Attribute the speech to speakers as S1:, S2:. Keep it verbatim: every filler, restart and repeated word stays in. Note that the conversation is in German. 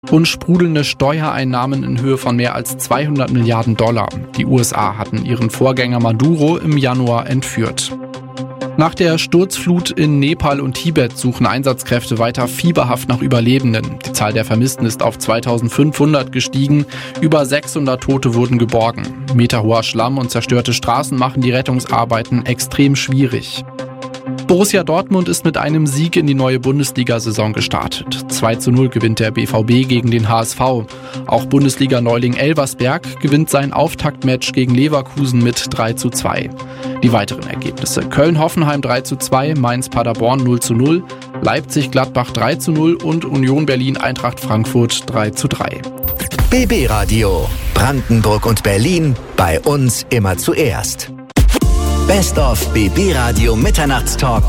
S1: und sprudelnde Steuereinnahmen in Höhe von mehr als zweihundert Milliarden Dollar. Die U S A hatten ihren Vorgänger Maduro im Januar entführt. Nach der Sturzflut in Nepal und Tibet suchen Einsatzkräfte weiter fieberhaft nach Überlebenden. Die Zahl der Vermissten ist auf zweitausendfünfhundert gestiegen. Über sechshundert Tote wurden geborgen. Meterhoher Schlamm und zerstörte Straßen machen die Rettungsarbeiten extrem schwierig. Borussia Dortmund ist mit einem Sieg in die neue Bundesliga-Saison gestartet. zwei zu null gewinnt der B V B gegen den H S V. Auch Bundesliga-Neuling Elversberg gewinnt sein Auftaktmatch gegen Leverkusen mit drei zu zwei. Die weiteren Ergebnisse: Köln-Hoffenheim drei zu zwei, Mainz-Paderborn null zu null, Leipzig-Gladbach drei zu null und Union Berlin-Eintracht Frankfurt drei zu drei.
S2: B B Radio. Brandenburg und Berlin. Bei uns immer zuerst. Best of B B Radio Mitternachtstalk